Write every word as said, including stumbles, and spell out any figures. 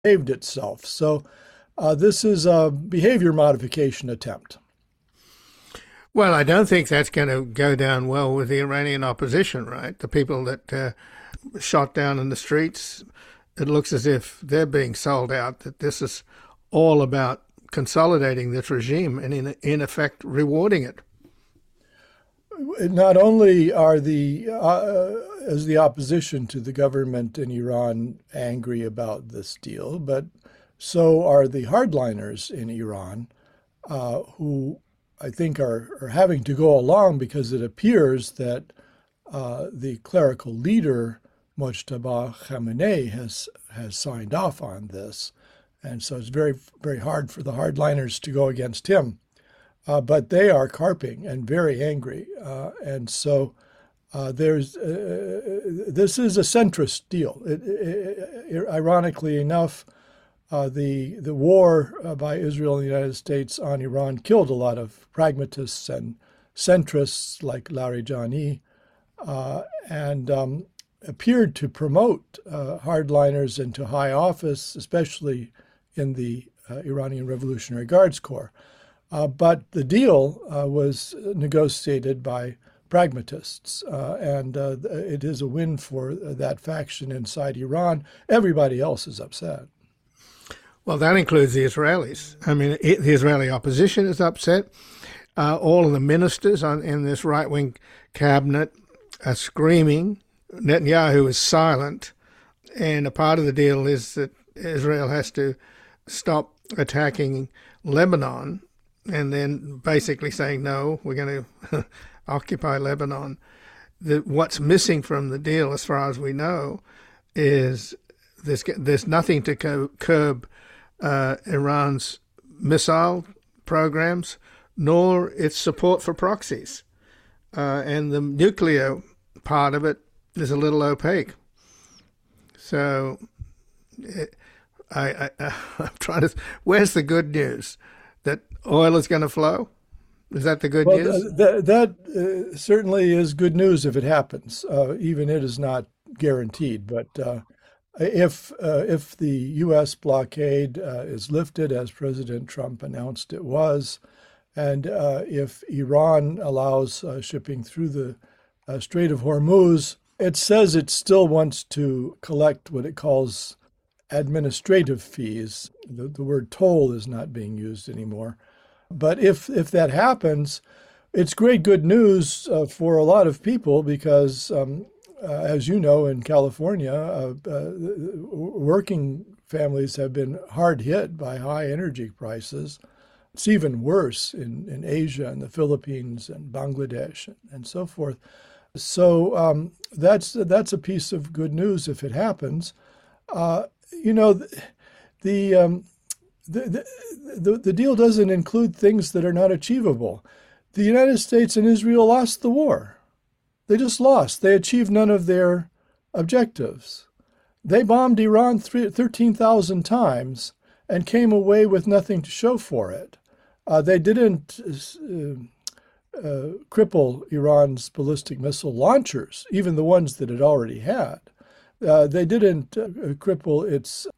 behaved itself. So uh, this is a behavior modification attempt. Well, I don't think that's going to go down well with the Iranian opposition, right? The people that uh, shot down in the streets, it looks as if they're being sold out, that this is all about consolidating this regime and, in, in effect, rewarding it. Not only are the uh, is the opposition to the government in Iran angry about this deal, but so are the hardliners in Iran, uh, who I think are, are having to go along because it appears that uh, the clerical leader Mojtaba Khamenei has has signed off on this, and so it's very very hard for the hardliners to go against him. Uh, but they are carping and very angry. Uh, and so uh, there's uh, this is a centrist deal. It, it, it, ironically enough, uh, the the war uh, by Israel and the United States on Iran killed a lot of pragmatists and centrists like Larijani, uh, and um, appeared to promote uh, hardliners into high office, especially in the uh, Iranian Revolutionary Guards Corps. Uh, but the deal uh, was negotiated by pragmatists, uh, and uh, it is a win for that faction inside Iran. Everybody else is upset. Well, that includes the Israelis. I mean, it, the Israeli opposition is upset. Uh, all of the ministers on, in this right-wing cabinet are screaming. Netanyahu is silent, and a part of the deal is that Israel has to stop attacking Lebanon, and then basically saying, no, we're going to occupy Lebanon. The, what's missing from the deal, as far as we know, is there's, there's nothing to co- curb uh, Iran's missile programs, nor its support for proxies. Uh, and the nuclear part of it is a little opaque. So it, I, I, I'm trying to, where's the good news? That oil is going to flow? Is that the good well, news? Th- th- that uh, certainly is good news if it happens. Uh, even it is not guaranteed. But uh, if uh, if the U S blockade uh, is lifted, as President Trump announced it was, and uh, if Iran allows uh, shipping through the uh, Strait of Hormuz, it says it still wants to collect what it calls administrative fees. The, the word toll is not being used anymore. But if if that happens, it's great good news uh, for a lot of people because, um, uh, as you know, in California, uh, uh, working families have been hard hit by high energy prices. It's even worse in, in Asia and the Philippines and Bangladesh and, and so forth. So um, that's that's a piece of good news if it happens. Uh, You know, the, um, the, the the deal doesn't include things that are not achievable. The United States and Israel lost the war. They just lost. They achieved none of their objectives. They bombed Iran thirteen thousand times and came away with nothing to show for it. Uh, they didn't uh, uh, cripple Iran's ballistic missile launchers, even the ones that it already had. Uh, they didn't uh, cripple its